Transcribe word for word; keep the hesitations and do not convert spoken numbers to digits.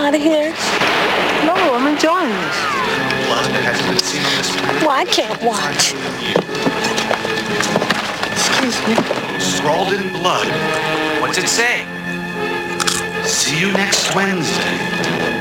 out of here? No, I'm enjoying this. Blood that hasn't been seen on this planet. Well, I can't watch. Excuse me. Scrawled in blood. What's it say? See you next Wednesday.